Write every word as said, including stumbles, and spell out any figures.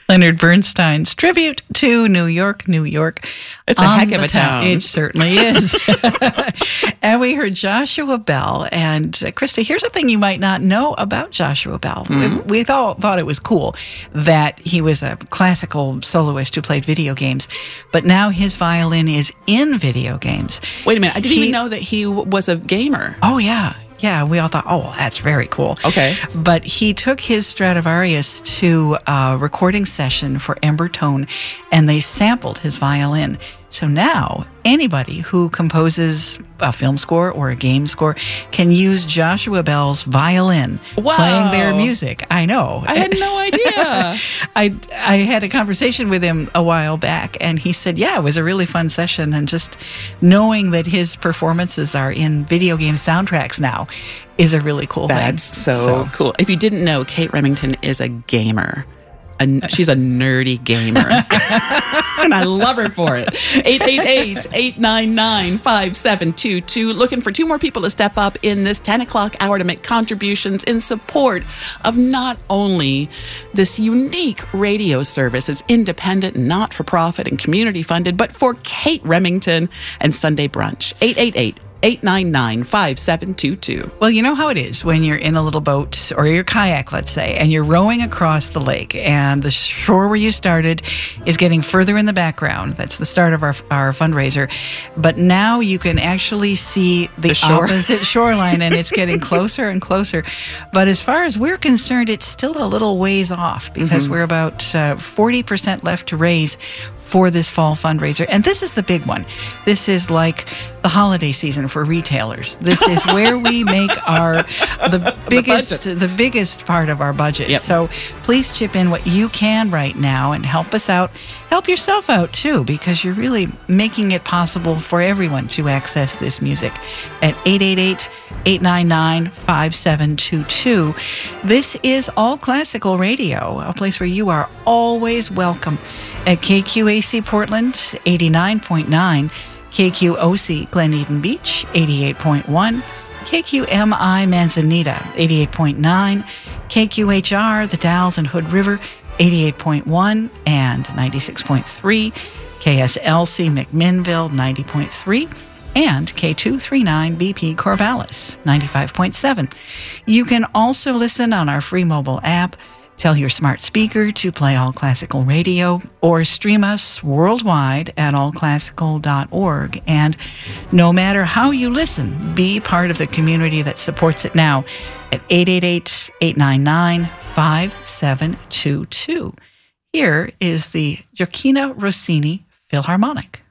Leonard Bernstein's tribute to New York, New York. It's a heck of a town. It certainly is. And we heard Joshua Bell. And uh, Krista, here's a thing you might not know about Joshua Bell. Mm-hmm. We, we thought, thought it was cool that he was a classical soloist who played video games, but now his violin is in video games. Wait a minute. I didn't he, even know that he was a gamer. Oh, yeah. Yeah, we all thought, oh, well, that's very cool. Okay. But he took his Stradivarius to a recording session for Ember Tone, and they sampled his violin. So now anybody who composes a film score or a game score can use Joshua Bell's violin wow. playing their music. I know. I had no idea. I I had a conversation with him a while back, and he said, yeah, it was a really fun session. And just knowing that his performances are in video game soundtracks now is a really cool That's thing. That's so, so cool. If you didn't know, Kate Remington is a gamer. A, she's a nerdy gamer. And I love her for it. eight eight eight, eight nine nine, five seven two two. Looking for two more people to step up in this ten o'clock hour to make contributions in support of not only this unique radio service that's independent, not-for-profit, and community-funded, but for Kate Remington and Sunday Brunch. eight eight eight, eight nine nine, five seven two two. Well, you know how it is when you're in a little boat or your kayak, let's say, and you're rowing across the lake, and the shore where you started is getting further in the background. That's the start of our our fundraiser. But now you can actually see the, the shore. opposite shoreline, and it's getting closer and closer. But as far as we're concerned, it's still a little ways off because mm-hmm. we're about uh, forty percent left to raise for this fall fundraiser. And this is the big one. This is like the holiday season for retailers. This is where we make our the biggest the, the biggest part of our budget. Yep. So please chip in what you can right now and help us out. Help yourself out too, because you're really making it possible for everyone to access this music at eight eight eight, eight nine nine, five seven two two. This is All Classical Radio, a place where you are always welcome at K Q A C Portland, eighty-nine point nine, K Q O C Glen Eden Beach, eighty-eight point one, K Q M I Manzanita, eighty-eight point nine, K Q H R The Dalles and Hood River, eighty-eight point one and ninety-six point three, K S L C McMinnville, ninety point three, and K two thirty-nine B P Corvallis, ninety-five point seven. You can also listen on our free mobile app. Tell your smart speaker to play All Classical Radio, or stream us worldwide at all classical dot org. And no matter how you listen, be part of the community that supports it now at eight eight eight, eight nine nine, five seven two two. Here is the Gioacchino Rossini Philharmonic.